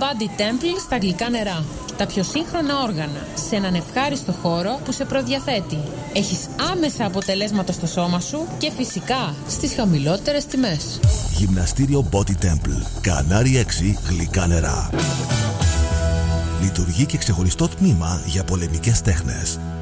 Body Temple στα γλυκά νερά. Τα πιο σύγχρονα όργανα σε έναν ευχάριστο χώρο που σε προδιαθέτει. Έχεις άμεσα αποτελέσματα στο σώμα σου και φυσικά στις χαμηλότερες τιμές. Γυμναστήριο Body Temple. Κανάρι 6 γλυκά νερά. Λειτουργεί και ξεχωριστό τμήμα για πολεμικές τέχνες.